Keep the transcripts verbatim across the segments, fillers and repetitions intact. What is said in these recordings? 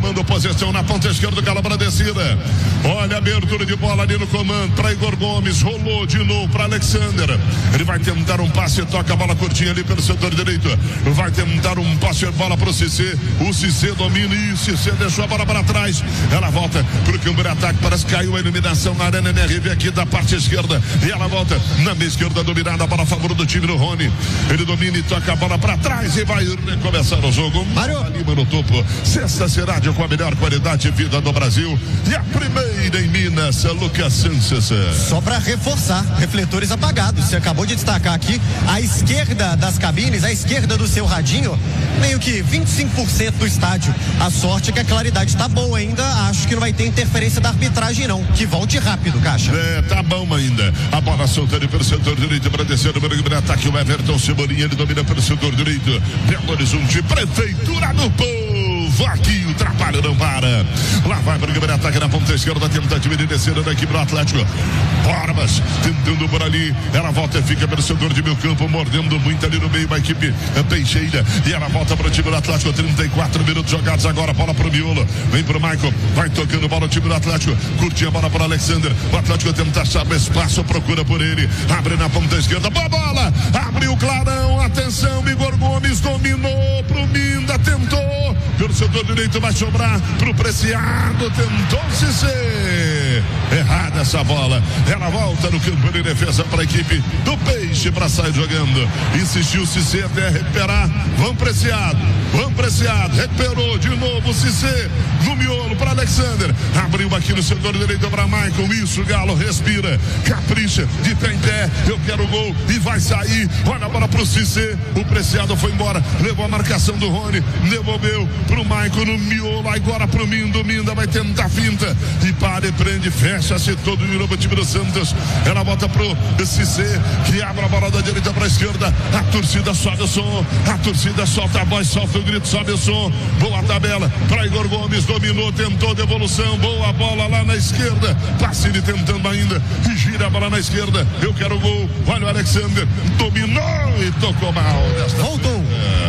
tomando posição na ponta esquerda, Galo para a descida. Olha a abertura de bola ali no comando para Igor Gomes, rolou de novo para Alexander. Ele vai tentar um passe, toca a bola curtinha ali pelo setor direito. Vai tentar um passe de bola para o Cissé. O Cissé domina e o Cissé deixou a bola para trás. Ela volta para o campo de ataque, parece que caiu a iluminação na arena M R V aqui da parte esquerda. E ela volta na meia esquerda, dominada para a favor do time do Rony. Ele domina e toca a bola para trás e vai começar o jogo. Mário Lima no topo. Sexta cidade com a melhor qualidade de vida do Brasil. E a primeira em Minas, Lucas Sanches. Só para reforçar, refletores apagados. Você acabou de destacar aqui, à esquerda das cabines, à esquerda do seu radinho, meio que vinte e cinco por cento do estádio. A sorte é que a claridade tá boa ainda. Acho que não vai ter interferência da arbitragem não. Que volte rápido, Caixa. É, tá bom ainda. A bola solta ali pelo setor direito para descer no primeiro ataque. O Everton Cebolinha, ele domina pelo setor direito. Belo Horizonte, Prefeitura do Povo. Aqui o trabalho não para. Lá vai para o primeiro ataque na ponta esquerda. Tentativa de descer da equipe do Atlético. Borbas tentando por ali. Ela volta e fica pelo setor de meio campo, mordendo muito ali no meio a equipe Peixeira. E ela volta para o time do Atlético. trinta e quatro minutos jogados agora. Bola para o Miolo. Vem para o Michael. Vai tocando bola o time do Atlético. Curtinha a bola para o Alexander. O Atlético tenta achar o espaço. Procura por ele. Abre na ponta esquerda. Boa bola. Abriu o clarão. Atenção. Igor Gomes dominou pro Minda. Tentou. Pelo setor direito vai sobrar pro Preciado. Tentou o Cissé. Errada essa bola. Ela volta no campo de defesa para a equipe do Peixe para sair jogando. Insistiu o Cissé até recuperar. Vamos Preciado. Vamos Preciado. Recuperou de novo o Cissé. No miolo para Alexander. Abriu aqui no setor direito para Michael. Isso, Galo respira. Capricha. De pé em pé. Eu quero o gol. E vai sair. Olha a bola pro Cissé. O Preciado foi embora. Levou a marcação do Rony. Devolveu pro Michael no miolo. Agora pro Minda. O Minda vai tentar finta. E para e prende. Fecha-se todo de novo o time do Santos. Ela volta pro Cissé. Que abre a bola da direita para a esquerda. A torcida sobe o som. A torcida solta a voz. Solta o grito. Sobe o som. Boa tabela para Igor Gomes. Dominou. Tentou devolução. Boa bola lá na esquerda. Passini tentando ainda. E gira a bola na esquerda. Eu quero o gol. Olha o Alexander. Dominou e tocou mal. Voltou.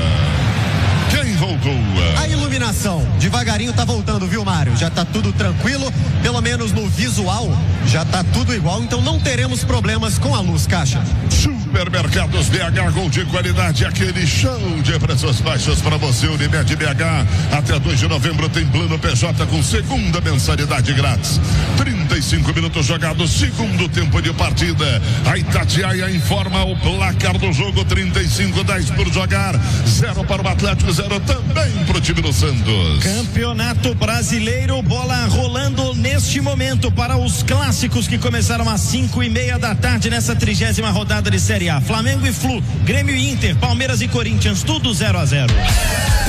Quem voltou? A iluminação, devagarinho tá voltando, viu, Mário? Já tá tudo tranquilo, pelo menos no visual, já tá tudo igual, então não teremos problemas com a luz, Caixa. Supermercados B H, gol de qualidade, aquele show de preços baixos para você, Unimed B H. Até dois de novembro tem plano P J com segunda mensalidade grátis. trinta e cinco minutos jogados, segundo tempo de partida. A Itatiaia informa o placar do jogo, trinta e cinco a dez por jogar, zero para o Atlético, zero também para o time do Santos. Campeonato Brasileiro, bola rolando neste momento para os clássicos que começaram às cinco e meia da tarde nessa trigésima rodada de Série A. Flamengo e Flu, Grêmio e Inter, Palmeiras e Corinthians, tudo zero a zero.